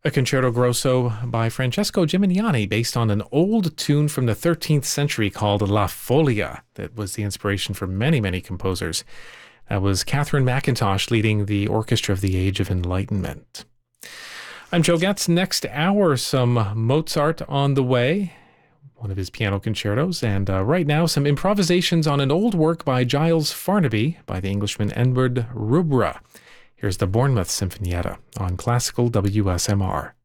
A concerto grosso by Francesco Gimignani based on an old tune from the 13th century called La Folia that was the inspiration for many, many composers. That was Catherine McIntosh leading the Orchestra of the Age of Enlightenment. I'm Joe Getz. Next hour, some Mozart on the way, one of his piano concertos, and right now some improvisations on an old work by Giles Farnaby by the Englishman Edward Rubra. Here's the Bournemouth Sinfonietta on Classical WSMR.